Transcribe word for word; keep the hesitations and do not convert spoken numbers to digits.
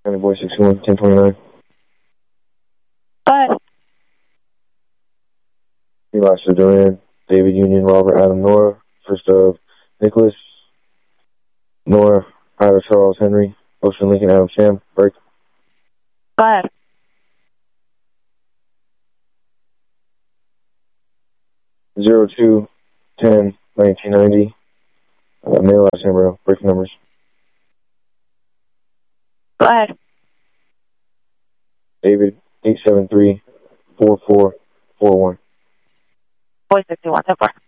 County Boy sixty-one, ten twenty-nine. Go ahead. Eli Duran, David Union, Robert Adam Nora, first of Nicholas, Nora, Ira Charles Henry, Ocean Lincoln Adam Sam, break. Go ahead. Zero two ten nineteen ninety. Uh, male last name, bro. Break numbers. Go ahead. David eight seven three four four four one. Boy sixty-one, ten four.